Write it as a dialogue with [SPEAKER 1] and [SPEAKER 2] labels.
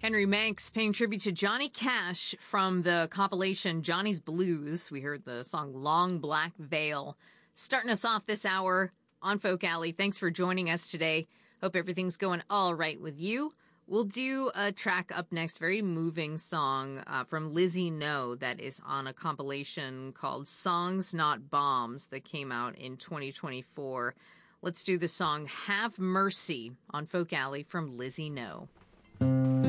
[SPEAKER 1] Henry Manx paying tribute to Johnny Cash from the compilation Johnny's Blues. We heard the song Long Black Veil. Starting us off this hour on Folk Alley. Thanks for joining us today. Hope everything's going all right with you. We'll do a track up next, very moving song from Lizzie No that is on a compilation called Songs Not Bombs that came out in 2024. Let's do the song Have Mercy on Folk Alley from Lizzie No.